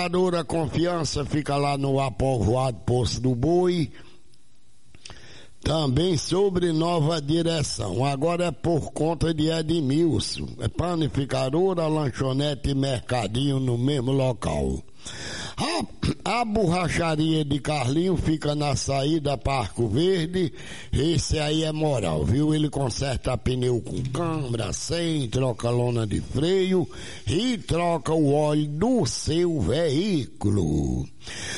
Panificadora Confiança fica lá no Apovoado Poço do Boi. Também sobre nova direção. Agora é por conta de Edmilson. É panificadora, lanchonete e mercadinho no mesmo local. A borracharia de Carlinho fica na saída Parco Verde. Esse aí é moral, viu? Ele conserta pneu com câmara, sem, troca lona de freio e troca o óleo do seu veículo.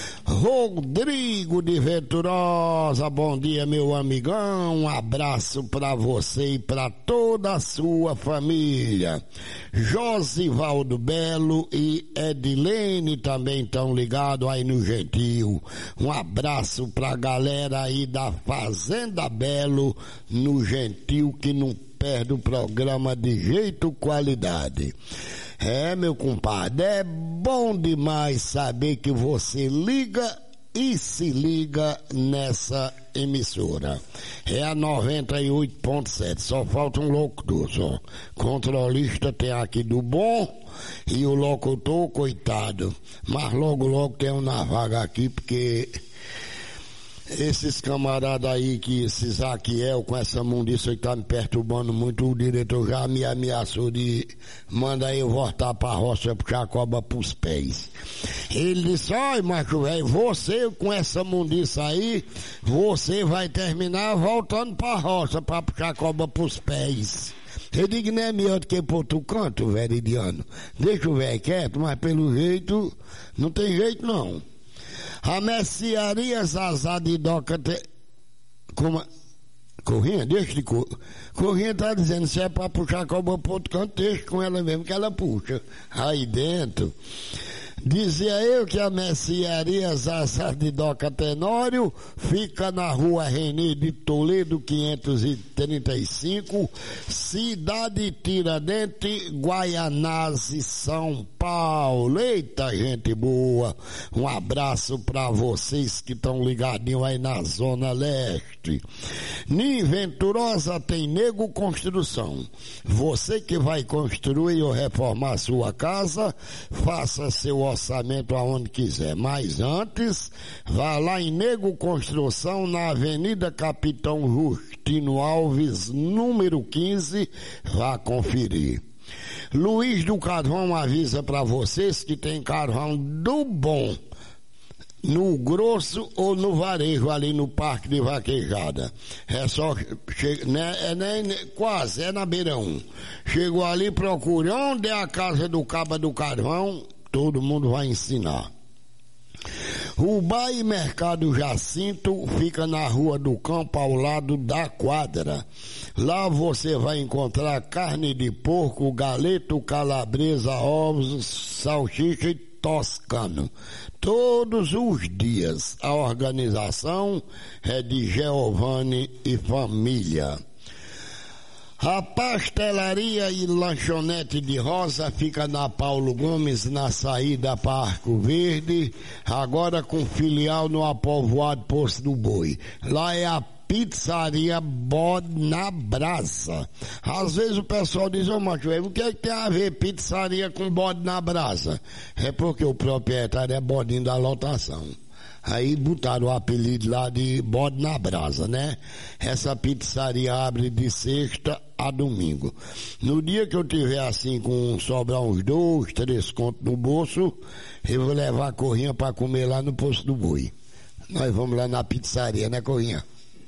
Rodrigo de Venturosa, bom dia, meu amigão, um abraço pra você e pra toda a sua família. Josivaldo Belo e Edilene também estão ligados aí no Gentil. Um abraço pra galera aí da Fazenda Belo no Gentil, que não perde o programa de jeito qualidade. É, meu compadre, é bom demais saber que você liga e se liga nessa emissora. É a 98.7, só falta um locutor, só. Controlista tem aqui do bom e o locutor, coitado. Mas logo tem um na vaga aqui, porque esses camaradas aí, que esse Zaquiel com essa mundiça que tá me perturbando muito, o diretor já me ameaçou de mandar eu voltar pra roça, puxar a cobra pros pés. Ele disse: olha, macho velho, você com essa mundiça aí, você vai terminar voltando pra roça pra puxar a cobra pros pés. Eu digo, não é melhor do que por outro canto, veridiano. Deixa o velho quieto, mas pelo jeito, não tem jeito não. A mercearia Zazá de Doca como... Corrinha, deixa de Corrinha tá dizendo, se é pra puxar a cobra pro outro canto, deixa com ela mesmo que ela puxa. Aí dentro. Dizia eu que a mercearia Zazá de Doca Tenório fica na rua Renê de Toledo 535, Cidade Tiradentes, Guaianazes, São Paulo. Eita, gente boa, um abraço pra vocês que estão ligadinhos aí na Zona Leste. Em Venturosa tem Nego Construção. Você que vai construir ou reformar sua casa, faça seu orçamento aonde quiser, mas antes vá lá em Nego Construção, na Avenida Capitão Justino Alves, número 15, vá conferir. Luiz do Carvão avisa para vocês que tem carvão do bom no grosso ou no varejo ali no Parque de Vaquejada. É só quase, é na beira 1. Chegou ali, procure onde é a casa do Caba do Carvão, todo mundo vai ensinar. O Bar e Mercado Jacinto fica na Rua do Campo, ao lado da quadra. Lá você vai encontrar carne de porco, galeto, calabresa, ovos, salsicha e toscano. Todos os dias. A organização é de Giovanni e família. A pastelaria e lanchonete de Rosa fica na Paulo Gomes, na saída Parco Verde, agora com filial no Apovoado Poço do Boi. Lá é a pizzaria Bode na Brasa. Às vezes o pessoal diz, ô macho, o que é que tem a ver pizzaria com bode na brasa? É porque o proprietário é bodinho da lotação. Aí botaram o apelido lá de Bode na Brasa, né? Essa pizzaria abre de sexta a domingo. No dia que eu tiver assim, com sobrar uns 2, 3 contos no bolso, eu vou levar a Corrinha pra comer lá no Poço do Boi. Nós vamos lá na pizzaria, né, Corrinha?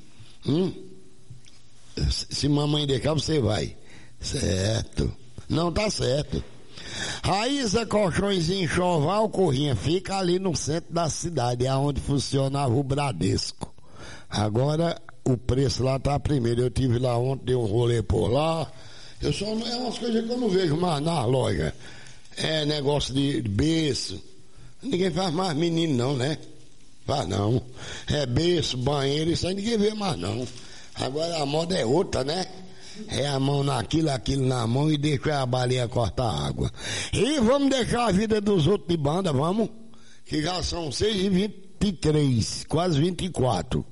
Se mamãe deixar, você vai. Certo. Não, tá certo. Raíza Colchões em Enxoval, Corrinha, fica ali no centro da cidade, é onde funcionava o Bradesco. Agora o preço lá tá primeiro. Eu tive lá ontem, dei um rolê por lá. É umas coisas que eu não vejo mais na loja. É negócio de berço. Ninguém faz mais menino não, né? Faz não. É berço, banheiro, isso aí ninguém vê mais não. Agora a moda é outra, né? É a mão naquilo, aquilo na mão e deixa a baleia cortar água. E vamos deixar a vida dos outros de banda, vamos? Que já são 6h23, quase 24.